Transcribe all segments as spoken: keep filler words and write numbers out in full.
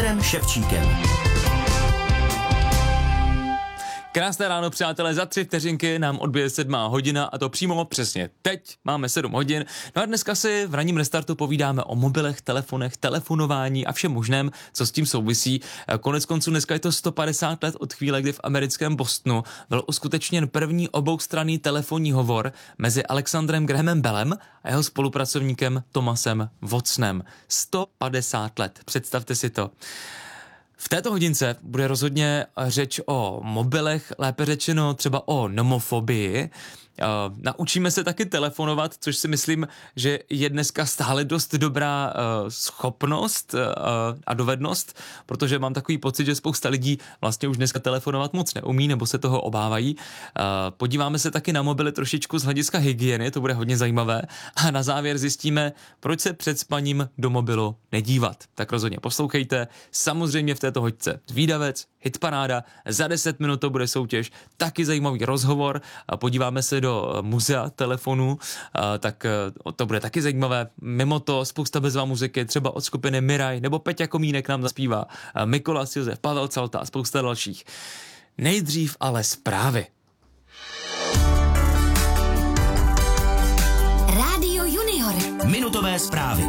Igorem Ševčíkem. Krásné ráno, přátelé, za tři vteřinky nám odbije sedmá hodina a to přímo přesně teď, máme sedm hodin. No a dneska si v ranním restartu povídáme o mobilech, telefonech, telefonování a všem možném, co s tím souvisí. Konec konců dneska je to sto padesát let od chvíle, kdy v americkém Bostonu byl uskutečněn první oboustranný telefonní hovor mezi Alexandrem Grahamem Bellem a jeho spolupracovníkem Thomasem Watsonem. sto padesát let, představte si to. V této hodince bude rozhodně řeč o mobilech, lépe řečeno třeba o nomofobii. Uh, naučíme se taky telefonovat, což si myslím, že je dneska stále dost dobrá uh, schopnost uh, a dovednost, protože mám takový pocit, že spousta lidí vlastně už dneska telefonovat moc neumí nebo se toho obávají. Uh, podíváme se taky na mobily trošičku z hlediska hygieny, to bude hodně zajímavé. A na závěr zjistíme, proč se před spaním do mobilu nedívat. Tak rozhodně poslouchejte. Samozřejmě v této hoďce zvídavec, hitparáda, za deset minut to bude soutěž, taky zajímavý rozhovor. A podíváme se do do muzea telefonu, tak to bude taky zajímavé. Mimo to spousta bezvá muziky, třeba od skupiny Miraj, nebo Peťa Komínek nám zaspívá, Mikolas Josef, Pavel Calta a spousta dalších. Nejdřív ale zprávy. Rádio Junior. Minutové zprávy.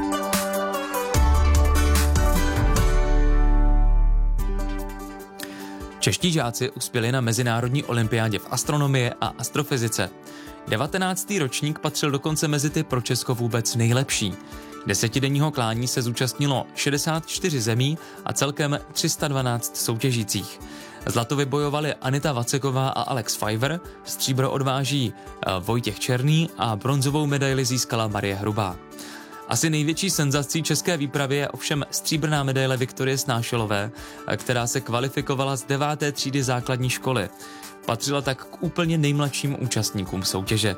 Čeští žáci uspěli na mezinárodní olympiádě v astronomii a astrofyzice. devatenáctý ročník patřil dokonce mezi ty pro Česko vůbec nejlepší. Desetidenního klání se zúčastnilo šedesát čtyři zemí a celkem tři sta dvanáct soutěžících. Zlato vybojovali Anita Vaceková a Alex Fiver, stříbro odváží Vojtěch Černý a bronzovou medaili získala Marie Hrubá. Asi největší senzací české výpravy je ovšem stříbrná medaile Viktorie Snášelové, která se kvalifikovala z deváté třídy základní školy. Patřila tak k úplně nejmladším účastníkům soutěže.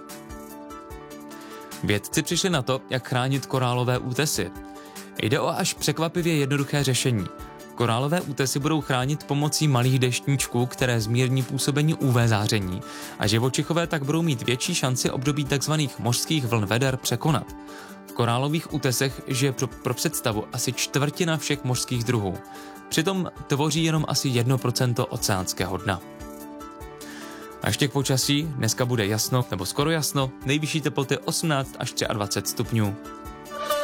Vědci přišli na to, jak chránit korálové útesy. Jde o až překvapivě jednoduché řešení. Korálové útesy budou chránit pomocí malých deštníčků, které zmírní působení U V záření a živočichové tak budou mít větší šanci období tzv. Mořských vln veder překonat. V korálových útesech žije pro, pro představu asi čtvrtina všech mořských druhů. Přitom tvoří jenom asi jedno procento oceánského dna. A ještě k počasí, dneska bude jasno, nebo skoro jasno, nejvyšší teploty osmnáct až dvacet tři stupňů.